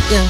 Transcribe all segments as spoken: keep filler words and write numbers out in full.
Yeah.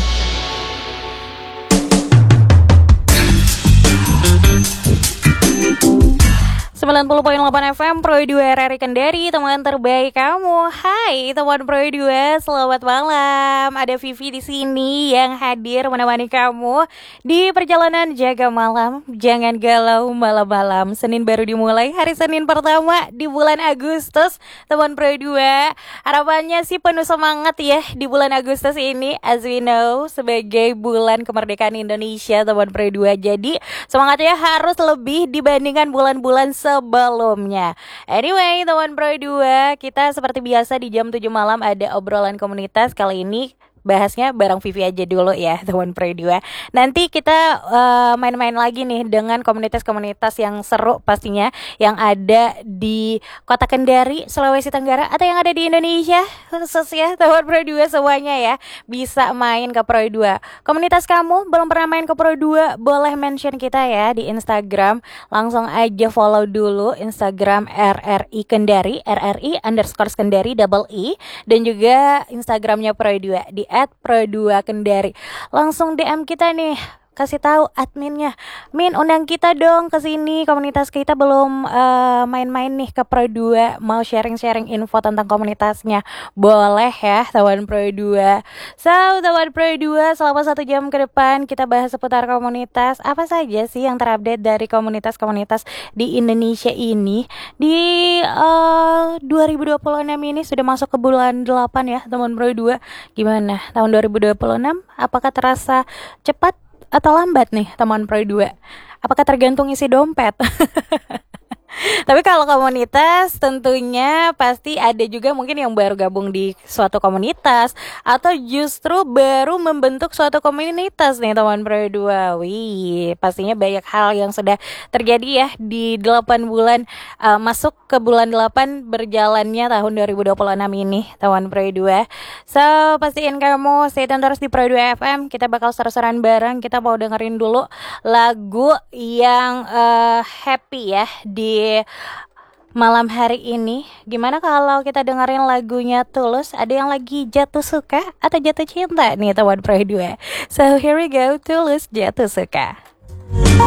sembilan puluh koma delapan F M Pro dua R R I Kendari, teman terbaik kamu. Hai teman Pro dua, selamat malam. Ada Vivi di sini yang hadir menemani kamu di perjalanan jaga malam. Jangan galau malam-malam. Senin baru dimulai, hari Senin pertama di bulan Agustus, teman Pro dua. Harapannya sih penuh semangat ya di bulan Agustus ini, as we know, sebagai bulan kemerdekaan Indonesia, teman Pro dua. Jadi semangatnya harus lebih dibandingkan bulan-bulan sebelumnya. Anyway, teman Pro dua, kita seperti biasa di jam tujuh malam ada obrolan komunitas. Kali ini bahasnya bareng Vivi aja dulu ya, teman Pro dua. Nanti kita uh, main-main lagi nih dengan komunitas-komunitas yang seru pastinya, yang ada di Kota Kendari, Sulawesi Tenggara, atau yang ada di Indonesia khusus ya, teman Pro dua semuanya ya, bisa main ke Pro dua. Komunitas kamu belum pernah main ke Pro dua, boleh mention kita ya di Instagram. Langsung aja follow dulu Instagram R R I Kendari, R R I underscore Kendari double I, dan juga Instagramnya Pro dua di at Pro dua Kendari. Langsung D M kita nih, kasih tahu adminnya, Min undang kita dong ke sini, komunitas kita belum uh, main-main nih ke Pro dua, mau sharing-sharing info tentang komunitasnya, boleh ya teman Pro dua. So teman Pro dua, selama satu jam ke depan kita bahas seputar komunitas. Apa saja sih yang terupdate dari komunitas-komunitas di Indonesia ini di uh, dua ribu dua puluh enam ini? Sudah masuk ke bulan delapan ya teman Pro dua. Gimana tahun dua ribu dua puluh enam? Apakah terasa cepat atau lambat nih teman Pro dua? Apakah tergantung isi dompet? Tapi kalau komunitas tentunya pasti ada juga mungkin yang baru gabung di suatu komunitas, atau justru baru membentuk suatu komunitas nih teman Pro dua. Wih, pastinya banyak hal yang sudah terjadi ya di delapan bulan uh, masuk ke bulan delapan berjalannya tahun dua ribu dua puluh enam ini teman Pro dua. So pastiin kamu stay tune terus di Pro dua F M. Kita bakal seru-seruan bareng. Kita mau dengerin dulu lagu yang uh, happy ya di malam hari ini. Gimana kalau kita dengerin lagunya Tulus? Ada yang lagi jatuh suka atau jatuh cinta nih teman Pro dua. So here we go, Tulus Jatuh Suka.